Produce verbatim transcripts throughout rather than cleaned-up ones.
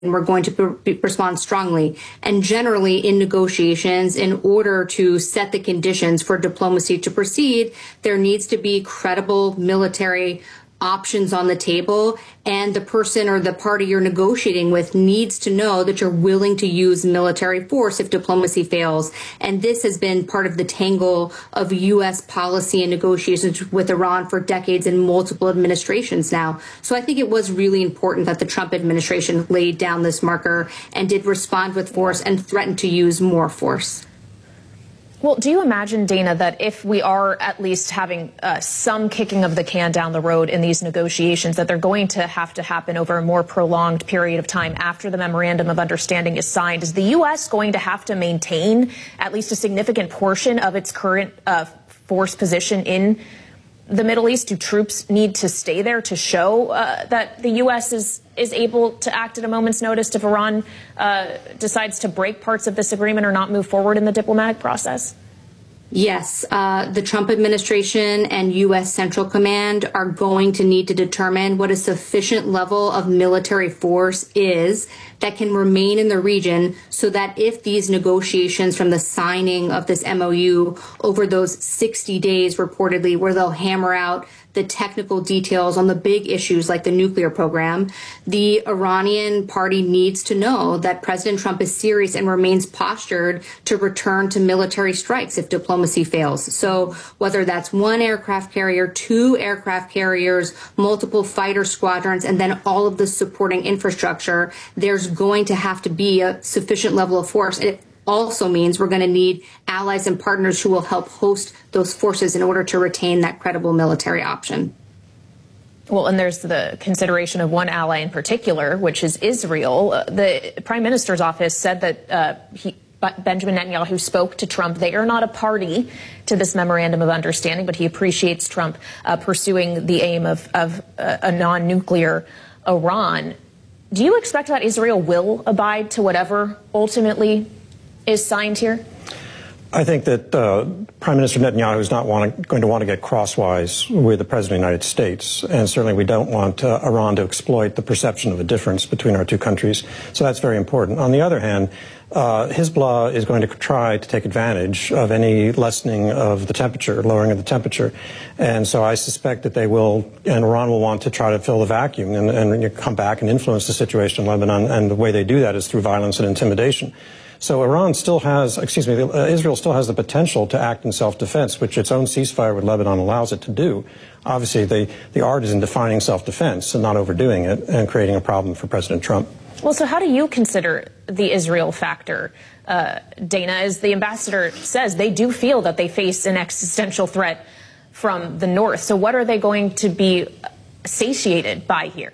and we're going to be, respond strongly. And generally in negotiations, in order to set the conditions for diplomacy to proceed, there needs to be credible military options on the table, and the person or the party you're negotiating with needs to know that you're willing to use military force if diplomacy fails. And this has been part of the tangle of U S policy and negotiations with Iran for decades and multiple administrations now. So I think it was really important that the Trump administration laid down this marker and did respond with force and threatened to use more force. Well, do you imagine, Dana, that if we are at least having uh, some kicking of the can down the road in these negotiations, that they're going to have to happen over a more prolonged period of time after the Memorandum of Understanding is signed? Is the U S going to have to maintain at least a significant portion of its current uh, force position in the Middle East? Do troops need to stay there to show uh, that the U S is is able to act at a moment's notice if Iran uh, decides to break parts of this agreement or not move forward in the diplomatic process? Yes, uh, the Trump administration and U S Central Command are going to need to determine what a sufficient level of military force is that can remain in the region so that if these negotiations from the signing of this M O U over those sixty days reportedly where they'll hammer out the technical details on the big issues like the nuclear program, the Iranian party needs to know that President Trump is serious and remains postured to return to military strikes if diplomacy fails. So whether that's one aircraft carrier, two aircraft carriers, multiple fighter squadrons, and then all of the supporting infrastructure, there's going to have to be a sufficient level of force. And it also means we're going to need allies and partners who will help host those forces in order to retain that credible military option. Well, and there's the consideration of one ally in particular, which is Israel. Uh, the Prime Minister's office said that uh, he, Benjamin Netanyahu spoke to Trump. They are not a party to this Memorandum of Understanding, but he appreciates Trump uh, pursuing the aim of, of uh, a non-nuclear Iran. Do you expect that Israel will abide to whatever ultimately is signed here? I think that uh, Prime Minister Netanyahu is not want going to want to get crosswise with the President of the United States. And certainly we don't want uh, Iran to exploit the perception of a difference between our two countries. So that's very important. On the other hand, uh, Hezbollah is going to try to take advantage of any lessening of the temperature, lowering of the temperature. And so I suspect that they will, and Iran will want to try to fill the vacuum and, and come back and influence the situation in Lebanon. And the way they do that is through violence and intimidation. So Iran still has, excuse me, uh, Israel still has the potential to act in self-defense, which its own ceasefire with Lebanon allows it to do. Obviously, the, the art is in defining self-defense and not overdoing it and creating a problem for President Trump. Well, so how do you consider the Israel factor, uh, Dana? As the ambassador says, they do feel that they face an existential threat from the north. So what are they going to be satiated by here?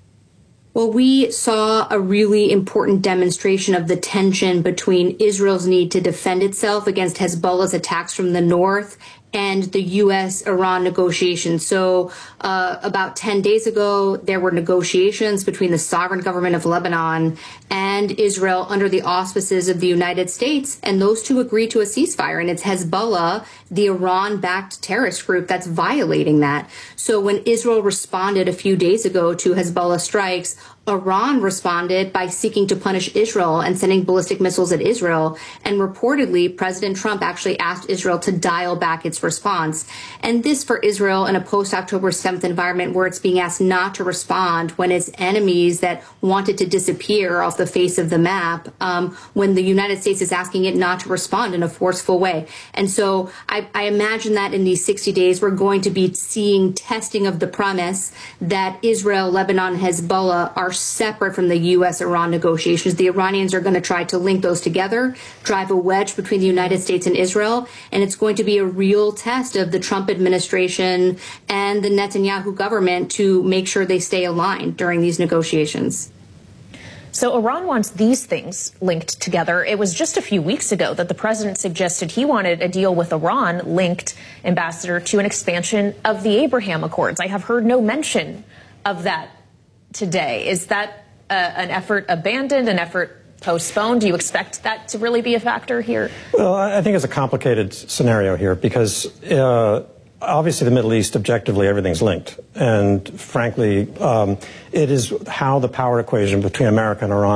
Well, we saw a really important demonstration of the tension between Israel's need to defend itself against Hezbollah's attacks from the north and the U S Iran negotiations. So uh, about ten days ago, there were negotiations between the sovereign government of Lebanon and Israel under the auspices of the United States. And those two agreed to a ceasefire. And it's Hezbollah, the Iran-backed terrorist group, that's violating that. So when Israel responded a few days ago to Hezbollah strikes, Iran responded by seeking to punish Israel and sending ballistic missiles at Israel. And reportedly, President Trump actually asked Israel to dial back its response. And this for Israel in a post-October seventh environment where it's being asked not to respond when its enemies that wanted to disappear off the face of the map, um, when the United States is asking it not to respond in a forceful way. And so I, I imagine that in these sixty days, we're going to be seeing testing of the premise that Israel, Lebanon, and Hezbollah are separate from the U S Iran negotiations. The Iranians are going to try to link those together, drive a wedge between the United States and Israel, and it's going to be a real test of the Trump administration and the Netanyahu government to make sure they stay aligned during these negotiations. So Iran wants these things linked together. It was just a few weeks ago that the president suggested he wanted a deal with Iran linked, Ambassador, to an expansion of the Abraham Accords. I have heard no mention of that today. Is that uh, an effort abandoned, an effort postponed? Do you expect that to really be a factor here? Well, I think it's a complicated scenario here because uh, obviously, the Middle East, objectively, everything's linked. And frankly, um, it is how the power equation between America and Iran